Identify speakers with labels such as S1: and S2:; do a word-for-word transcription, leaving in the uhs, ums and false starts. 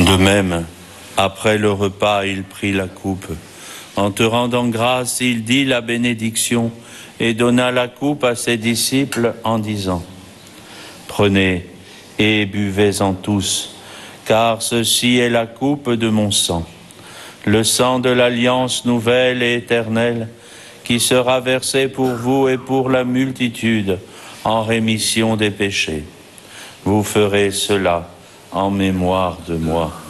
S1: De même, après le repas, il prit la coupe. En te rendant grâce, il dit la bénédiction et donna la coupe à ses disciples en disant : Prenez et buvez-en tous, car ceci est la coupe de mon sang, le sang de l'alliance nouvelle et éternelle, qui sera versé pour vous et pour la multitude en rémission des péchés. Vous ferez cela en mémoire de moi.